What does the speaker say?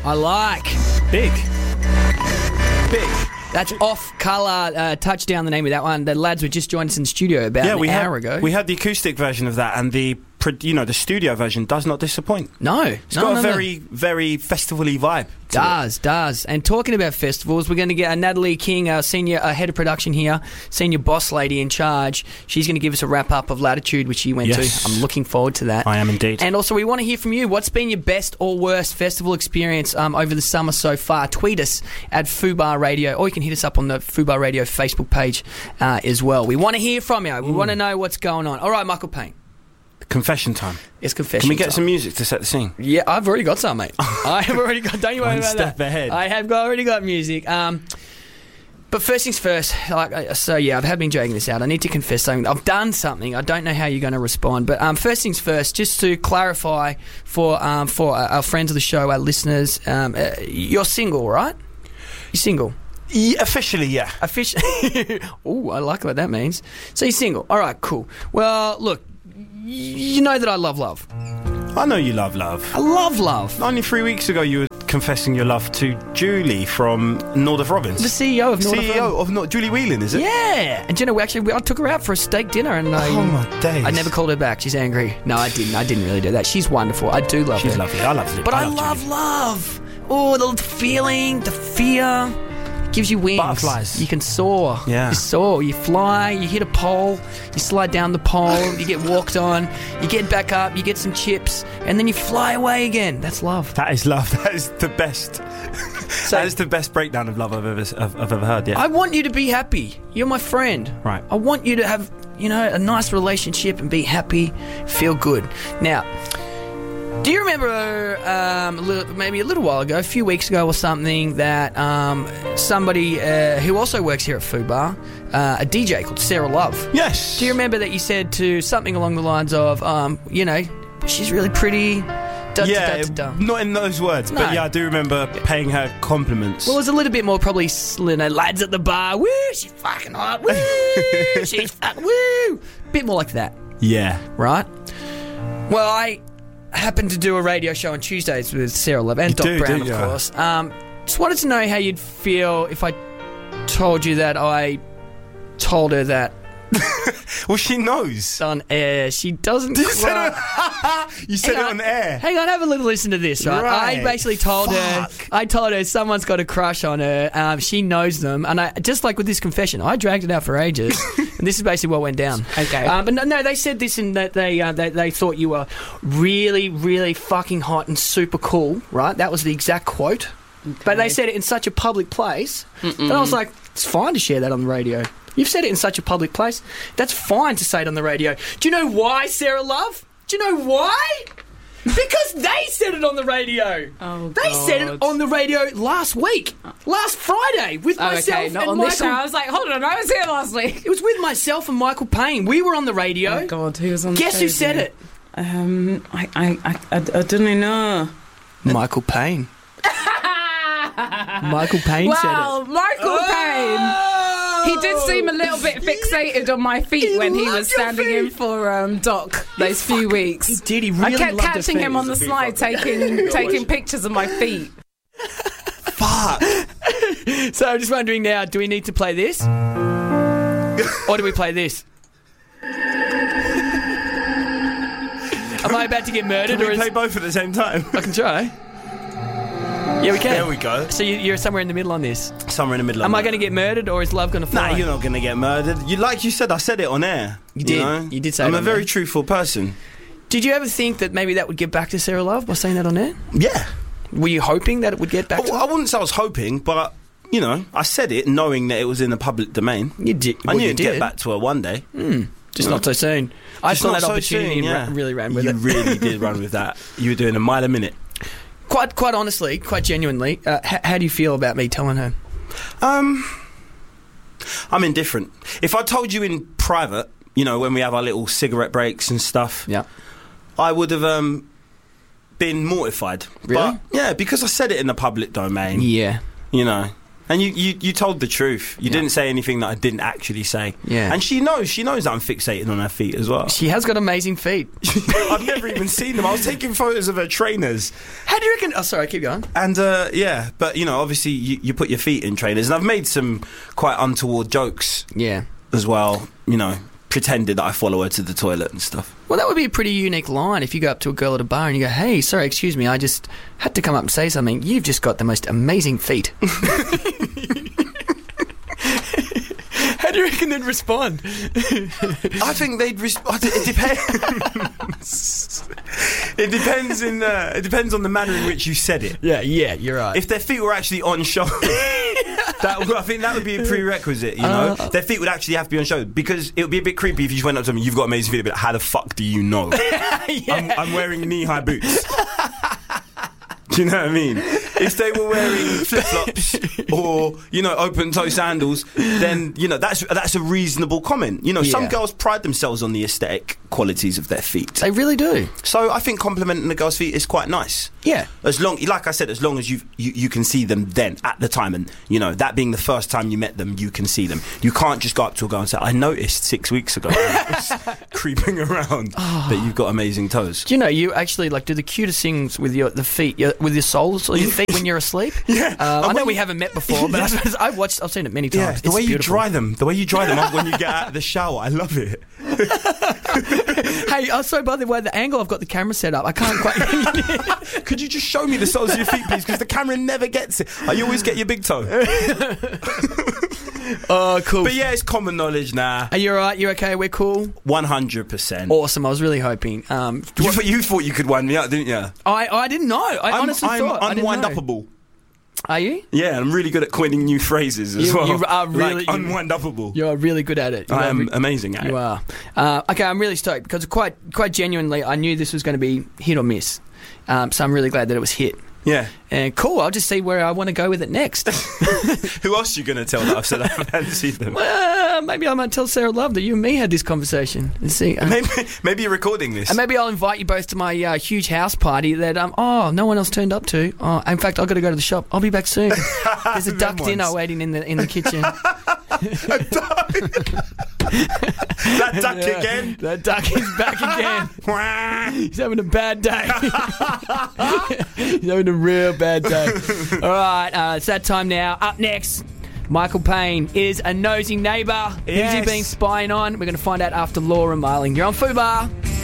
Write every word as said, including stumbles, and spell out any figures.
I like. Big. Big. That's Off-Colour uh, Touchdown, the name of that one. The lads were just joined us in the studio about yeah, an we hour had, ago. We had the acoustic version of that, and the you know the studio version does not disappoint. No, it's no, got no, a no. very, very festival-y vibe. Does, does. And talking about festivals, we're going to get uh, Natalie King, our senior uh, head of production here, senior boss lady in charge. She's going to give us a wrap-up of Latitude, which she went Yes. to. I'm looking forward to that. I am indeed. And also, we want to hear from you. What's been your best or worst festival experience um, over the summer so far? Tweet us at Fubar Radio, or you can hit us up on the Fubar Radio Facebook page uh, as well. We want to hear from you. We Mm. want to know what's going on. All right, Michael Payne. Confession time. It's confession Can we get time. some music to set the scene? Yeah, I've already got some, mate. I have already got. Don't you worry One about step that. ahead. I have got, already got music. Um, but first things first. Like, uh, so yeah, I have been dragging this out. I need to confess something. I've done something. I don't know how you're going to respond. But um, first things first, just to clarify for um, for our friends of the show, our listeners, um, uh, you're single, right? You're single. Yeah, officially, yeah. Officially. Oh, I like what that means. So you're single. All right, cool. Well, look. You know that I love love. I know you love love. I love love. Only three weeks ago you were confessing your love to Julie from Nordoff Robbins. The C E O of Nordoff C E O of Nord- Julie Whelan, is it? Yeah. And do you know, we actually, we, I took her out for a steak dinner and I... Oh my days. I never called her back. She's angry. No, I didn't. I didn't really do that. She's wonderful. I do love She's her. lovely. I love it. But I, love, love Julie. love. Oh, the feeling, the fear. Gives you wings. Butterflies. You can soar. Yeah. You soar. You fly. You hit a pole. You slide down the pole. You get walked on. You get back up. You get some chips. And then you fly away again. That's love. That is love. That is the best. So, that is the best breakdown of love I've ever I've, I've ever heard. Yeah. I want you to be happy. You're my friend. Right. I want you to have, you know, a nice relationship and be happy, feel good. Now, do you remember um, a little, maybe a little while ago, a few weeks ago or something, that um, somebody uh, who also works here at Fubar, uh, a D J called Sarah Love. Yes. Do you remember that you said to something along the lines of, um, you know, she's really pretty. Da, Yeah, da, da, da. not in those words, No. but yeah, I do remember paying her compliments. Well, it was a little bit more probably, you know, lads at the bar. Woo, she's fucking hot. Woo, she's fucking woo. Bit more like that, yeah. right? Well, I happened to do a radio show on Tuesdays with Sarah Love and You Doc do, Brown, do of you? course. Um, just wanted to know how you'd feel if I told you that I told her that Well, she knows. on air. She doesn't You said cry. it, you said Hang it on. on air. Hang on, have a little listen to this, right? Right. I basically told her, Fuck. I told her someone's got a crush on her. Um, she knows them, and I just like with this confession, I dragged it out for ages, and this is basically what went down. Okay. um, but no, no, they said this in that they, uh, they they thought you were really, really fucking hot and super cool, right? That was the exact quote. But they said it in such a public place that I was like, it's fine to share that on the radio. You've said it in such a public place. That's fine to say it on the radio. Do you know why, Sarah Love? Do you know why? Because they said it on the radio. Oh, They said it God. on the radio last week, last Friday, with Oh, myself okay, not and on this show. Michael. I was like, hold on, I was here last week. It was with myself and Michael Payne. We were on the radio. Oh God, who was on? Guess the who show said then? it? Um, I, I, I, I, I don't know. Michael Payne. Michael Payne Wow, Michael Payne. He did seem a little bit fixated on my feet He when he loved was your standing feet. in for um, Doc those few weeks. He did. He really I kept loved her catching him feet. on the slide, taking taking pictures of my feet. Fuck. So I'm just wondering now, do we need to play this? Or do we play this? Am I about to get murdered? Can or we is... play both at the same time? I can try. Yeah, we can. There we go. So you, you're somewhere in the middle on this. Somewhere in the middle of Am I that. going to get murdered, or is love going to fly? Nah, you're not going to get murdered. You, like you said, I said it on air. You did. know? You did say I'm it a on very air. truthful person. Did you ever think that maybe that would get back to Sarah Love by saying that on air? Yeah. Were you hoping that it would get back to I, her? I wouldn't say I was hoping, but, you know, I said it knowing that it was in the public domain. You did. I well, knew you it'd did. get back to her one day. Just not so soon. I Just saw not that so opportunity soon, and yeah. ra- really ran with you it. really did run with that. You were doing a mile a minute. Quite, quite honestly, quite genuinely, uh, h- how do you feel about me telling her? Um, I'm indifferent. If I told you in private, you know, when we have our little cigarette breaks and stuff, Yeah. I would have um, been mortified. Really? But, yeah, because I said it in the public domain, Yeah. you know. And you, you, you told the truth. You Yeah. didn't say anything that I didn't actually say. Yeah. And she knows. She knows I'm fixated on her feet as well. She has got amazing feet. I've never even seen them. I was taking photos of her trainers. How do you reckon? Oh, sorry, keep going. And, uh, yeah, but, you know, obviously you, you put your feet in trainers. And I've made some quite untoward jokes Yeah. as well, you know, pretended that I follow her to the toilet and stuff. Well, that would be a pretty unique line if you go up to a girl at a bar and you go, hey, sorry, excuse me, I just had to come up and say something. You've just got the most amazing feet. How do you reckon they'd respond? I think they'd respond. It depends. It depends in. Uh, it depends on the manner in which you said it. Yeah, yeah, you're right. If their feet were actually on show, that would, I think that would be a prerequisite. You know, Uh, their feet would actually have to be on show because it would be a bit creepy if you just went up to them. You've got amazing feet, but how the fuck do you know? yeah. I'm, I'm wearing knee-high boots. Do you know what I mean? If they were wearing flip-flops or, you know, open-toe sandals, then, you know, that's that's a reasonable comment. You know, some Yeah. girls pride themselves on the aesthetic qualities of their feet. They really do. So I think complimenting a girl's feet is quite nice. Yeah. As long, like I said, as long as you you you can see them then at the time, and you know that being the first time you met them, you can see them. You can't just go up to a girl and say, "I noticed six weeks ago, I was creeping around that you've got amazing toes." Do you know, you actually, like, do the cutest things with your the feet, your, with your soles or your feet when you're asleep? Yeah. Uh, I And know when we you- haven't met before, but I suppose I've watched, I've seen it many times. Yeah, the It's way you beautiful. dry them, the way you dry them up when you get out of the shower, I love it. Hey, oh, sorry, by the way, the angle I've got the camera set up, I can't quite... Could you just show me the soles of your feet, please? Because the camera never gets it. I always get your big toe. Oh, cool. But yeah, it's common knowledge now. Are you alright? You okay? We're cool? One hundred percent. Awesome. I was really hoping. Um, You thought you thought you could wind me up, didn't you? I, I didn't know. I I'm, honestly I'm thought. I didn't know. unwind-upable. Are you? Yeah, I'm really good at coining new phrases as You- well. you are really- like unwind-upable. You're really good at it. You I are am re- amazing at You it. are. Uh, okay, I'm really stoked because quite quite genuinely, I knew this was going to be hit or miss. Um, so I'm really glad that it was hit. Yeah. And cool, I'll just see where I want to go with it next. Who else are you going to tell that I've said I fancied them? uh, maybe I might tell Sarah Love that you and me had this conversation and see. Uh, Maybe, maybe you're recording this. and maybe I'll invite you both to my uh, huge house party that um oh no one else turned up to. Oh, in fact, I've got to go to the shop. I'll be back soon. There's a Them duck ones. dinner waiting in the in the kitchen. That duck Yeah, again. That duck is back again. He's having a bad day. He's having a real bad day. All right, uh, it's that time now. Up next, Michael Payne is a nosy neighbour. Who's he Yes. been spying on? We're going to find out after Laura Marling. You're on Fubar.